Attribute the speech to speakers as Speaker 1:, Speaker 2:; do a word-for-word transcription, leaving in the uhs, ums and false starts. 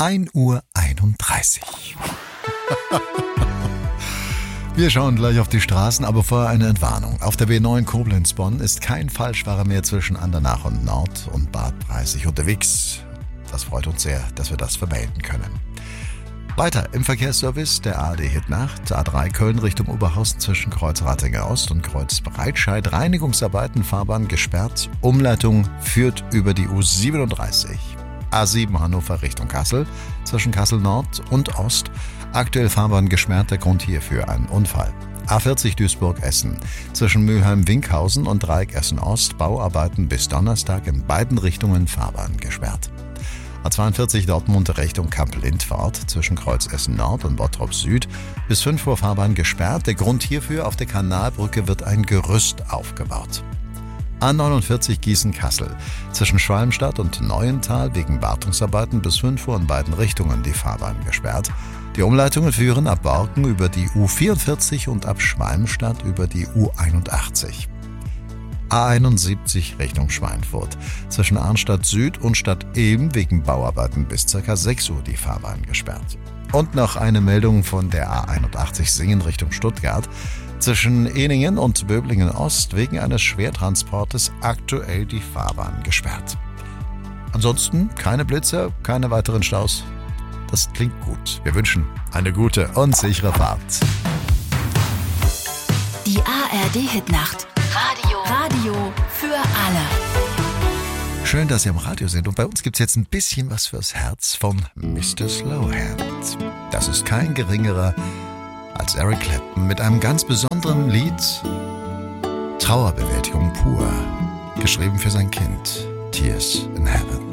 Speaker 1: ein Uhr einunddreißig. Wir schauen gleich auf die Straßen, aber vorher eine Entwarnung. Auf der B neun Koblenz-Bonn ist kein Falschfahrer mehr zwischen Andernach und Nord und Bad Preissig unterwegs. Das freut uns sehr, dass wir das vermelden können. Weiter im Verkehrsservice der A R D Hitnacht, A drei Köln Richtung Oberhausen zwischen Kreuz Rattinger Ost und Kreuz Breitscheid. Reinigungsarbeiten, Fahrbahn gesperrt. Umleitung führt über die U siebenunddreißig. A sieben Hannover Richtung Kassel zwischen Kassel Nord und Ost. Aktuell Fahrbahn gesperrt, der Grund hierfür ein Unfall. A vierzig Duisburg-Essen zwischen Mülheim-Winkhausen und Dreieck Essen-Ost. Bauarbeiten bis Donnerstag in beiden Richtungen, Fahrbahn gesperrt. A zweiundvierzig Dortmund Richtung Kamp-Lindfort zwischen Kreuz Essen Nord und Bottrop Süd bis fünf Uhr Fahrbahn gesperrt. Der Grund hierfür: auf der Kanalbrücke wird ein Gerüst aufgebaut. A neunundvierzig Gießen-Kassel zwischen Schwalmstadt und Neuental wegen Wartungsarbeiten bis fünf Uhr in beiden Richtungen die Fahrbahn gesperrt. Die Umleitungen führen ab Borken über die U vierundvierzig und ab Schwalmstadt über die U einundachtzig. A einundsiebzig Richtung Schweinfurt zwischen Arnstadt Süd und Stadt Ehm wegen Bauarbeiten bis ca. sechs Uhr die Fahrbahn gesperrt. Und noch eine Meldung von der A einundachtzig Singen Richtung Stuttgart zwischen Ehningen und Böblingen Ost wegen eines Schwertransportes aktuell die Fahrbahn gesperrt. Ansonsten keine Blitzer, keine weiteren Staus. Das klingt gut. Wir wünschen eine gute und sichere Fahrt.
Speaker 2: Die A R D Hitnacht. Radio. Radio für alle.
Speaker 1: Schön, dass Sie am Radio sind. Und bei uns gibt es jetzt ein bisschen was fürs Herz von Mister Slowhand. Das ist kein geringerer als Eric Clapton mit einem ganz besonderen Lied. Trauerbewältigung pur. Geschrieben für sein Kind. Tears in Heaven.